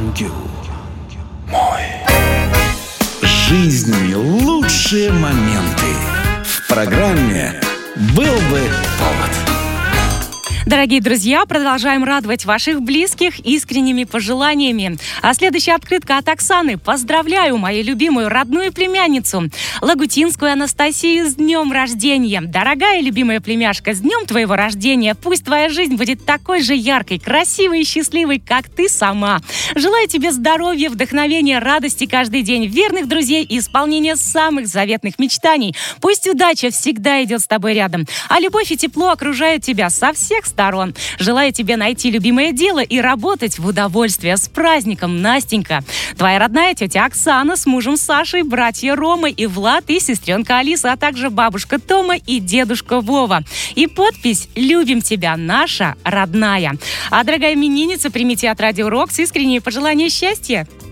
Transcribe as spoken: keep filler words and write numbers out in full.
Ангел мой. Жизнь лучшие моменты. В программе «Был бы повод». Дорогие друзья, продолжаем радовать ваших близких искренними пожеланиями. А следующая открытка от Оксаны. Поздравляю мою любимую родную племянницу Лагутинскую Анастасию с днем рождения. Дорогая любимая племяшка, с днем твоего рождения. Пусть твоя жизнь будет такой же яркой, красивой и счастливой, как ты сама. Желаю тебе здоровья, вдохновения, радости каждый день, верных друзей и исполнения самых заветных мечтаний. Пусть удача всегда идет с тобой рядом, а любовь и тепло окружают тебя со всех сторон. сторон. Желаю тебе найти любимое дело и работать в удовольствие. С праздником, Настенька! Твоя родная тетя Оксана с мужем Сашей, братья Рома и Влад и сестренка Алиса, а также бабушка Тома и дедушка Вова. И подпись «Любим тебя, наша родная». А, дорогая именинница, примите от Радио Рокс искренние пожелания счастья.